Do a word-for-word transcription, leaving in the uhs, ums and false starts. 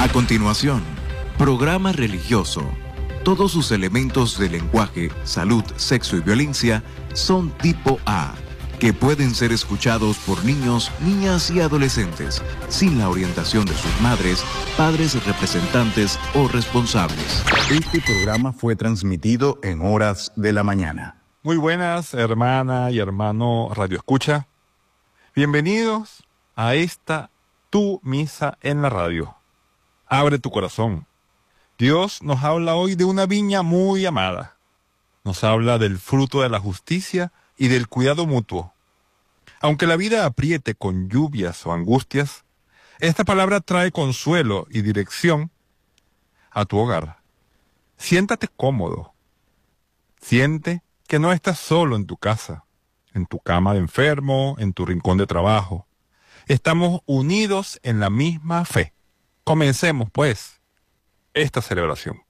A continuación, programa religioso. Todos sus elementos de lenguaje, salud, sexo y violencia son tipo A, que pueden ser escuchados por niños, niñas y adolescentes, sin la orientación de sus madres, padres, representantes o responsables. Este programa fue transmitido en horas de la mañana. Muy buenas, hermana y hermano Radio Escucha. Bienvenidos a esta Tu Misa en la Radio. Abre tu corazón. Dios nos habla hoy de una viña muy amada. Nos habla del fruto de la justicia y del cuidado mutuo. Aunque la vida apriete con lluvias o angustias, esta palabra trae consuelo y dirección a tu hogar. Siéntate cómodo. Siente que no estás solo en tu casa, en tu cama de enfermo, en tu rincón de trabajo. Estamos unidos en la misma fe. Comencemos, pues, esta celebración.